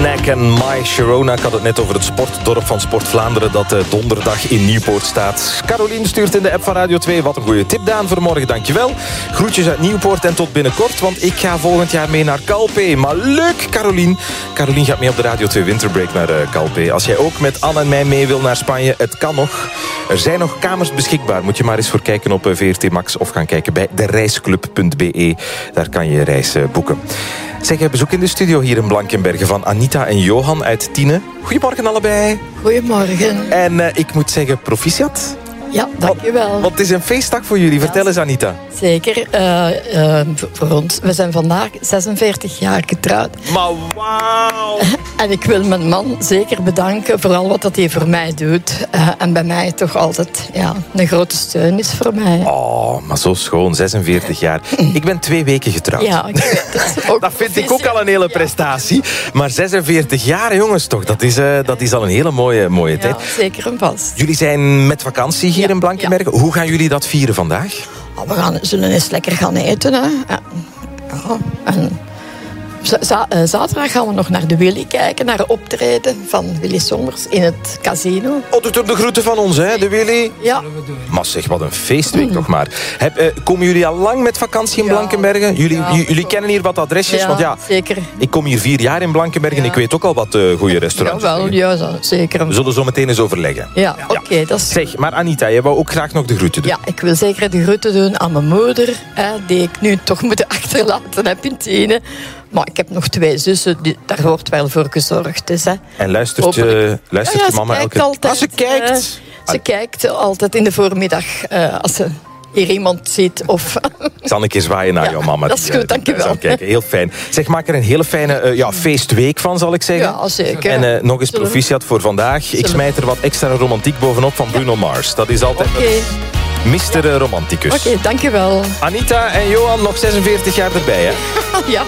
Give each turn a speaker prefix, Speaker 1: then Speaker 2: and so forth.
Speaker 1: Neck en My Sharona. Ik had het net over het sportdorp van Sport Vlaanderen dat donderdag in Nieuwpoort staat. Carolien stuurt in de app van Radio 2. Wat een goede tip, Daan, voor morgen. Dankjewel. Groetjes uit Nieuwpoort en tot binnenkort, want ik ga volgend jaar mee naar Calpe. Maar leuk, Carolien. Carolien gaat mee op de Radio 2 Winterbreak naar Calpe. Als jij ook met Anne en mij mee wil naar Spanje, het kan nog. Er zijn nog kamers beschikbaar. Moet je maar eens voor kijken op VRT Max of gaan kijken bij dereisclub.be. Daar kan je je reis boeken. Zeg, bezoek in de studio hier in Blankenberge van Anita en Johan uit Tiene. Goedemorgen allebei.
Speaker 2: Goedemorgen.
Speaker 1: En ik moet zeggen, proficiat.
Speaker 2: Ja, dankjewel.
Speaker 1: Want het is een feestdag voor jullie. Vertel eens, Anita.
Speaker 2: Zeker. Voor ons. We zijn vandaag 46 jaar getrouwd.
Speaker 1: Maar wauw.
Speaker 2: En ik wil mijn man zeker bedanken voor al wat hij voor mij doet. En bij mij toch altijd een grote steun is voor mij.
Speaker 1: Oh, maar zo schoon. 46 jaar. Ik ben 2 weken getrouwd.
Speaker 2: Ja, ik weet het. Ook
Speaker 1: dat vind ik ook al een hele prestatie. Maar 46 jaar, jongens, toch. Dat is al een hele mooie tijd.
Speaker 2: Zeker en vast.
Speaker 1: Jullie zijn met vakantie hier in Blankenberge. Hoe gaan jullie dat vieren vandaag?
Speaker 2: We zullen eens lekker gaan eten. Hè. En zaterdag gaan we nog naar de Willy kijken. Naar de optreden van Willy Sommers in het casino.
Speaker 1: Oh, doet er de groeten van ons, hè, de Willy?
Speaker 2: Ja.
Speaker 1: Maar zeg, wat een feestweek toch maar. Komen jullie al lang met vakantie in Blankenberge? Jullie kennen hier wat adresjes?
Speaker 2: Ja,
Speaker 1: want
Speaker 2: zeker.
Speaker 1: Ik kom hier 4 jaar in Blankenberge en ik weet ook al wat goede restaurants.
Speaker 2: Ja, zeker.
Speaker 1: We zullen zo meteen eens overleggen.
Speaker 2: Ja, oké, dat is...
Speaker 1: Zeg, maar Anita, jij wou ook graag nog de groeten doen.
Speaker 2: Ja, ik wil zeker de groeten doen aan mijn moeder, die ik nu toch moet achterlaten heb in Tiene. Maar ik heb nog 2 zussen, daar wordt wel voor gezorgd. Dus,
Speaker 1: en luistert je mama elke
Speaker 2: dag?
Speaker 1: Ze kijkt.
Speaker 2: Ze kijkt altijd in de voormiddag als ze hier iemand ziet. Of...
Speaker 1: Ik zal een keer zwaaien naar jouw mama.
Speaker 2: Dat is goed, dankjewel.
Speaker 1: Kijken. Heel fijn. Zeg, maak er een hele fijne feestweek van, zal ik zeggen.
Speaker 2: Ja, zeker.
Speaker 1: En nog eens proficiat voor vandaag. Ik smijt er wat extra romantiek bovenop van Bruno Mars. Dat is altijd... Mr. Romanticus.
Speaker 2: Oké, dankjewel.
Speaker 1: Anita en Johan, nog 46 jaar erbij, hè?
Speaker 2: Ja.